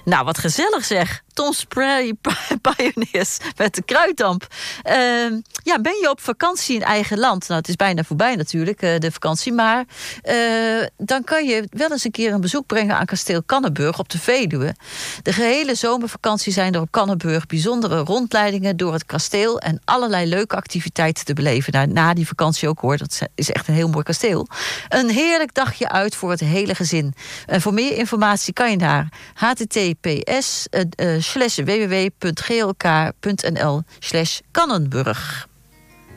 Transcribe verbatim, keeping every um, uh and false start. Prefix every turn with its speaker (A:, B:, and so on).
A: Nou, wat gezellig zeg. Tom Spray Pioneers met de kruiddamp. Uh, ja, ben je op vakantie in eigen land? Nou, het is bijna voorbij natuurlijk, uh, de vakantie. Maar uh, dan kan je wel eens een keer een bezoek brengen aan kasteel Kannenburg op de Veluwe. De gehele zomervakantie zijn er op Kannenburg bijzondere rondleidingen door het kasteel en allerlei leuke activiteiten te beleven. Nou, na die vakantie ook hoor, dat is echt een heel mooi kasteel. Een heerlijk dagje uit voor het hele gezin. En voor meer informatie kan je naar h t t p s uh, uh, slash w w w punt g l k punt n l slash Kannenburg.